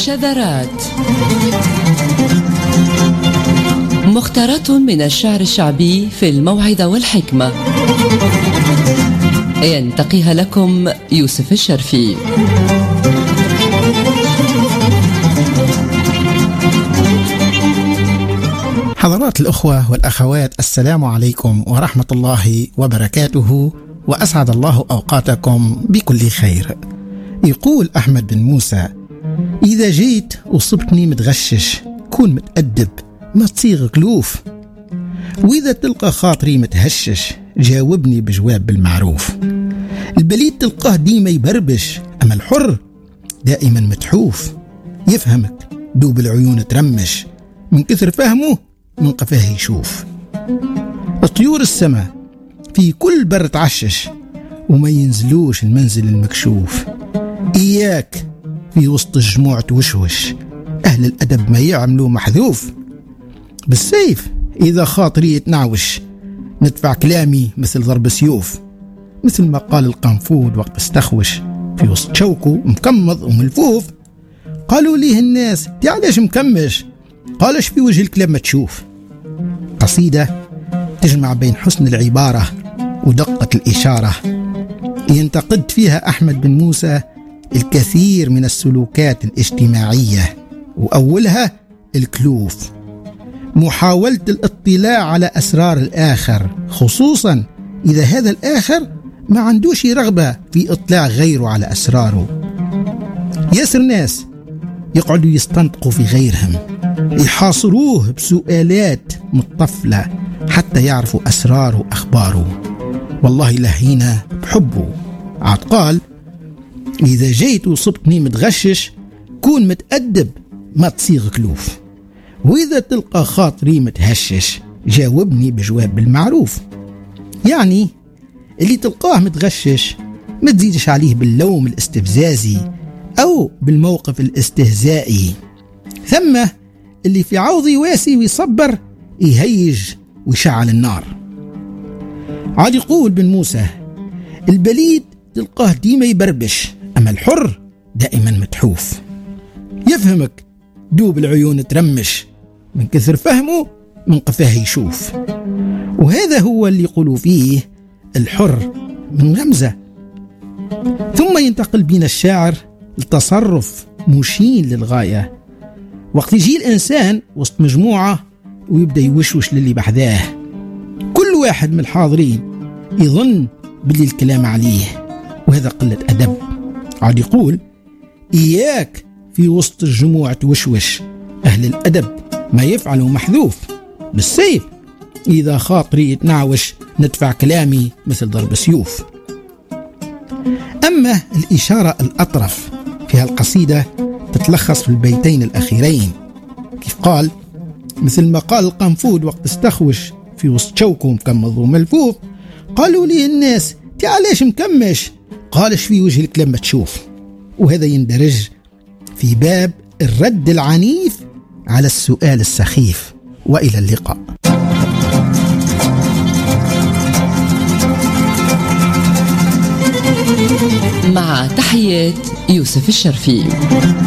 شذرات، مختارات من الشعر الشعبي في الموعظة والحكمة، ينتقيها لكم يوسف الشرفي. حضرات الأخوة والأخوات، السلام عليكم ورحمة الله وبركاته، وأسعد الله أوقاتكم بكل خير. يقول أحمد بن موسى: إذا جيت وصبتني متغشش كون متأدب، ما تصيغ كلوف، وإذا تلقى خاطري متهشش جاوبني بجواب بالمعروف. البليد تلقاه ديما يبربش، أما الحر دائما متحوف. يفهمك دوب العيون ترمش، من كثر فهمه من قفاه يشوف. طيور السماء في كل بر تعشش، وما ينزلوش المنزل المكشوف. إياك في وسط الجموع توشوش، أهل الأدب ما يعملوا محذوف. بالسيف إذا خاطري يتنعوش، ندفع كلامي مثل ضرب سيوف. مثل ما قال القنفود وقت استخوش في وسط شوكه مكمض وملفوف. قالوا ليه الناس: تعالش مكمش؟ قالش في وجه الكلام ما تشوف. قصيدة تجمع بين حسن العبارة ودقة الإشارة، ينتقد فيها أحمد بن موسى الكثير من السلوكات الاجتماعية، وأولها الكلوف، محاولة الاطلاع على أسرار الآخر، خصوصا إذا هذا الآخر ما عندوش رغبة في إطلاع غيره على أسراره. ياسر ناس يقعدوا يستنطقوا في غيرهم، يحاصروه بسؤالات مطفلة حتى يعرفوا أسراره وأخباره. والله لهينا بحبه. عاد قال: إذا جيت وصبتني متغشش كون متأدب، ما تصيغ كلوف، وإذا تلقى خاطري متهشش جاوبني بجواب بالمعروف. يعني اللي تلقاه متغشش ما تزيدش عليه باللوم الاستفزازي أو بالموقف الاستهزائي. ثم اللي في عوضي واسي ويصبر يهيج ويشعل النار. عاد يقول بن موسى: البليد تلقاه ديما يبربش، أما الحر دائما متحوف. يفهمك دوب العيون ترمش، من كثر فهمه من قفاه يشوف. وهذا هو اللي يقولوا فيه الحر من غمزة. ثم ينتقل بين الشاعر لتصرف مشين للغاية، وقت يجي الإنسان وسط مجموعة ويبدأ يوشوش للي بحذاه، كل واحد من الحاضرين يظن باللي الكلام عليه، وهذا قلة أدب. عاد يقول: إياك في وسط الجموع توشوش، أهل الأدب ما يفعلوا محذوف. بالسيف إذا خاطري يتنعوش، ندفع كلامي مثل ضرب سيوف. أما الإشارة الأطرف في هالقصيدة تتلخص في البيتين الأخيرين، كيف قال: مثل ما قال القنفود وقت استخوش في وسط شوكه مكمض وملفوف. قالوا لي الناس: تعالش مكمش؟ قالش في وجه الكلام ما تشوف. وهذا يندرج في باب الرد العنيف على السؤال السخيف. وإلى اللقاء. مع تحيات يوسف الشرفي.